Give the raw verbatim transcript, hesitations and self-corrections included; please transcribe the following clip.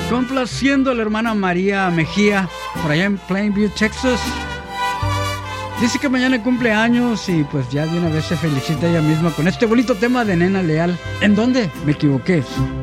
Complaciendo a la hermana María Mejía, por allá en Plainview, Texas. Dice que mañana cumple años y pues ya de una vez se felicita ella misma con este bonito tema de Nena Leal. ¿En dónde? Me equivoqué.